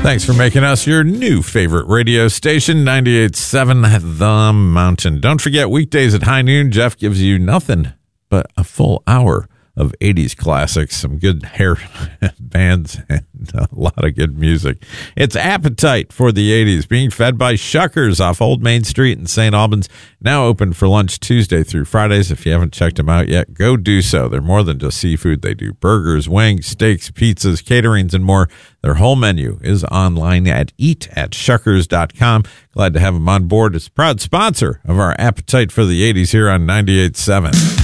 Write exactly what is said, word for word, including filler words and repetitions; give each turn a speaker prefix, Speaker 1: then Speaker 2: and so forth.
Speaker 1: Thanks for making us your new favorite radio station, ninety-eight point seven The Mountain. Don't forget, weekdays at high noon, Jeff gives you nothing but a full hour of eighties classics, some good hair bands, and a lot of good music. It's Appetite for the eighties, being fed by Shuckers off Old Main Street in Saint Albans, now open for lunch Tuesday through Fridays. If you haven't checked them out yet, go do so. They're more than just seafood. They do burgers, wings, steaks, pizzas, caterings, and more. Their whole menu is online at eat at shuckers dot com. Glad to have them on board as a proud sponsor of our Appetite for the eighties here on ninety-eight point seven.